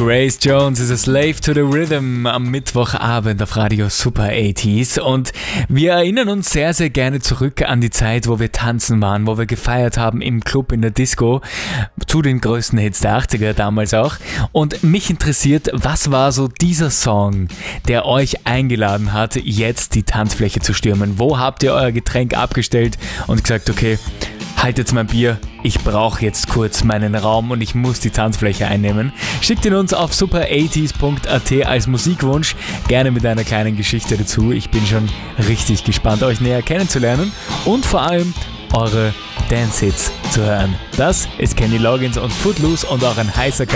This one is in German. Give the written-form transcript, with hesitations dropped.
Grace Jones is a Slave to the Rhythm am Mittwochabend auf Radio Super 80s und wir erinnern uns sehr, sehr gerne zurück an die Zeit, wo wir tanzen waren, wo wir gefeiert haben im Club, in der Disco, zu den größten Hits der 80er damals auch. Und mich interessiert, was war so dieser Song, der euch eingeladen hat, jetzt die Tanzfläche zu stürmen? Wo habt ihr euer Getränk abgestellt und gesagt, okay, haltet mein Bier, ich brauche jetzt kurz meinen Raum und ich muss die Tanzfläche einnehmen. Schickt ihn uns auf super80s.at als Musikwunsch, gerne mit einer kleinen Geschichte dazu. Ich bin schon richtig gespannt, euch näher kennenzulernen und vor allem eure Dance-Hits zu hören. Das ist Kenny Loggins und Footloose und auch ein heißer